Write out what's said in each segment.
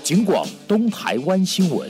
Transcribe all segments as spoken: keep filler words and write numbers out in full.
警广东台湾新闻。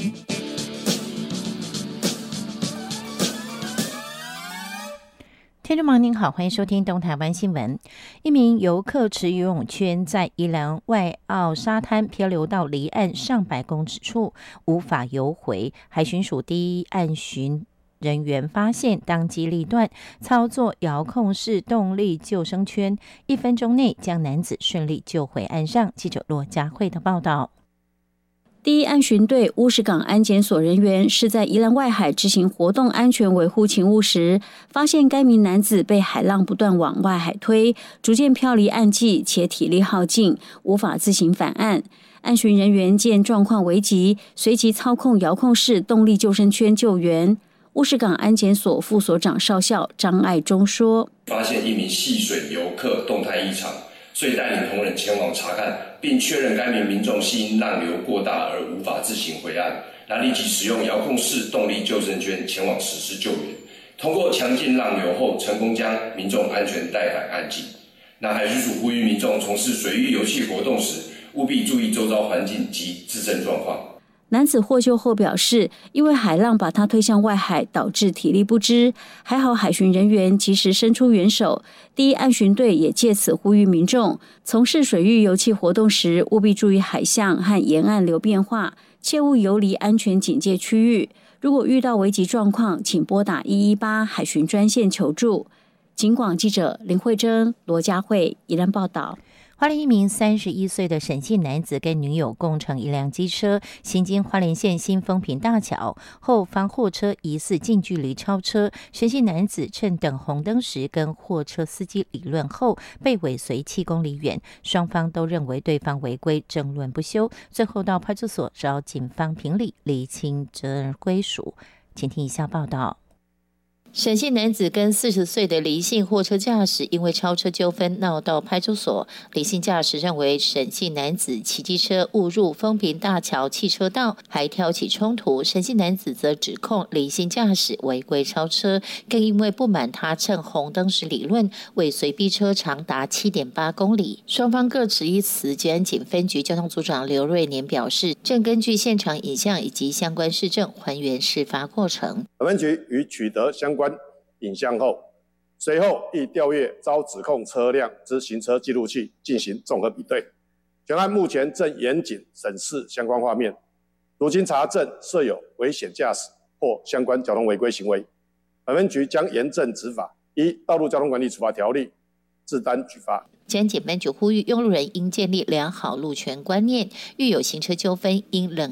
听众朋友您好，欢迎收听东台湾新闻。一名游客持游泳圈在宜兰外澳沙滩漂流到离岸上百公尺处，无法游回。海巡署第一岸巡人员发现，当机立断，操作遥控式动力救生圈，一分钟内将男子顺利救回岸上。记者罗佳慧的报道。 第一岸巡队乌石港安检所人员是在宜兰外海执行活动安全维护勤务时，发现该名男子被海浪不断往外海推，逐渐飘离岸际，且体力耗尽，无法自行返岸。岸巡人员见状况危急，随即操控遥控式动力救生圈救援。乌石港安检所副所长少校张爱忠说：“ 发现一名戏水游客动态异常。”所以带领同仁前往查看，并确认该名民众系因浪流过大而无法自行回岸，那立即使用遥控式动力救生圈前往实施救援。通过强劲浪流后，成功将民众安全带返岸际。那海巡署呼吁民众从事水域游憩活动时，务必注意周遭环境及自身状况。 男子获救后表示，因为海浪把他推向外海，导致体力不支，还好海巡人员及时伸出援手。第一岸巡队也借此呼吁民众，从事水域游憩活动时，务必注意海象和沿岸流变化，切勿游离安全警戒区域。如果遇到危急状况，请拨打一一八海巡专线求助。警广记者林慧珍、罗佳慧宜兰报道。 花莲一名三十一岁的沈姓男子跟女友共乘一辆机车，行经花莲县新丰平大桥，后方货车疑似近距离超车，沈姓男子趁等红灯时跟货车司机理论后，被尾随七公里远，双方都认为对方违规，争论不休，最后到派出所找警方评理，厘清责任归属。请听以下报道。沈姓男子跟四十岁的黎姓货车驾驶因为超车纠纷闹到派出所。黎姓驾驶认为沈姓男子骑机车误入丰平大桥汽车道，还挑起冲突。沈姓男子则指控黎姓驾驶违规超车，更因为不满他趁红灯时理论，尾随逼车长达 七点八公里。双方各执一词。捷安警分局交通组长刘瑞年表示，正根据现场影像以及相关事证还原事发过程。 本分局于取得相关影像后，随后亦调阅遭指控车辆之行车记录器进行综合比对。全案目前正严谨审视相关画面，如经查证设有危险驾驶或相关交通违规行为，本分局将严正执法，依《道路交通管理处罚条例》自单举发。 捷安检分局呼吁用路人应建立良好路权观念，遇有行车纠纷应冷